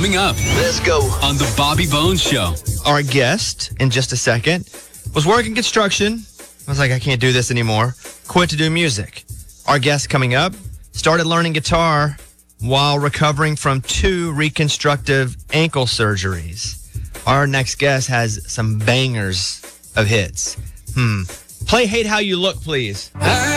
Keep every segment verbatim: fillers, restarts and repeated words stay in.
Coming up. Let's go. On the Bobby Bones Show. Our guest, in just a second, was working construction. I was like, I can't do this anymore. Quit to do music. Our guest coming up started learning guitar while recovering from two reconstructive ankle surgeries. Our next guest has some bangers of hits. Hmm. Play Hate How You Look, please.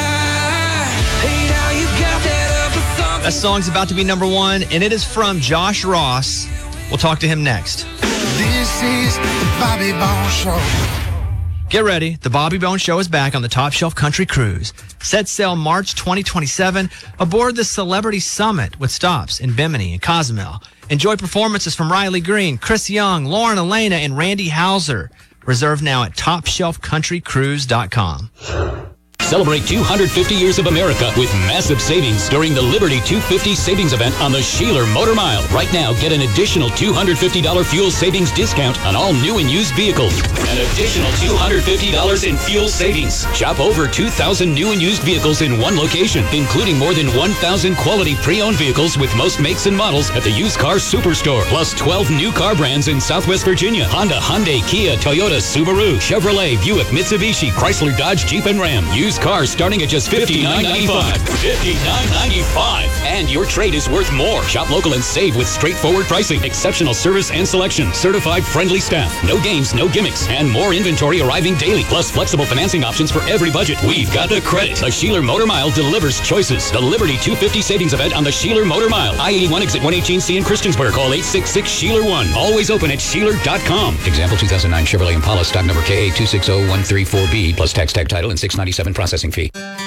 That song's about to be number one, and it is from Josh Ross. We'll talk to him next. This is the Bobby Bones Show. Get ready. The Bobby Bones Show is back on the Top Shelf Country Cruise. Set sail March twenty twenty-seven aboard the Celebrity Summit with stops in Bimini and Cozumel. Enjoy performances from Riley Green, Chris Young, Lauren Elena, and Randy Hauser. Reserve now at top shelf country cruise dot com. Celebrate two hundred fifty years of America with massive savings during the Liberty two fifty savings event on the Sheeler Motor Mile. Right now, get an additional two hundred fifty dollars fuel savings discount on all new and used vehicles. An additional two hundred fifty dollars in fuel savings. Shop over two thousand new and used vehicles in one location, including more than one thousand quality pre-owned vehicles with most makes and models at the Used Car Superstore. Plus twelve new car brands in Southwest Virginia. Honda, Hyundai, Kia, Toyota, Subaru, Chevrolet, Buick, Mitsubishi, Chrysler, Dodge, Jeep, and Ram. Used cars starting at just fifty-nine ninety-five. fifty-nine ninety-five. And your trade is worth more. Shop local and save with straightforward pricing, exceptional service and selection, certified friendly staff, no games, no gimmicks, and more inventory arriving daily. Plus flexible financing options for every budget. We've got the credit. The Sheeler Motor Mile delivers choices. The Liberty two fifty savings event on the Sheeler Motor Mile. I eighty-one exit one eighteen C in Christiansburg. Call eight six six Sheeler one. Always open at Sheeler dot com. Example two thousand nine Chevrolet Impala stock number K A two six zero one three four B plus tax tag title and six ninety-seven processing fee.